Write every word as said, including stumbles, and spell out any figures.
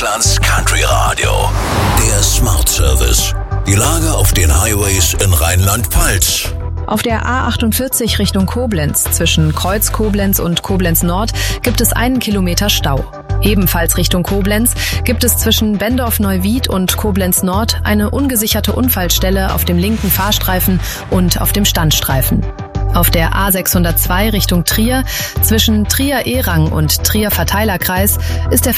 Deutschlands Country Radio. Der Smart Service. Die Lage auf den Highways in Rheinland-Pfalz. Auf der A achtundvierzig Richtung Koblenz zwischen Kreuz Koblenz und Koblenz Nord gibt es einen Kilometer Stau. Ebenfalls Richtung Koblenz gibt es zwischen Bendorf-Neuwied und Koblenz Nord eine ungesicherte Unfallstelle auf dem linken Fahrstreifen und auf dem Standstreifen. Auf der A sechshundertzwei Richtung Trier zwischen Trier-Ehrang und Trier-Verteilerkreis ist der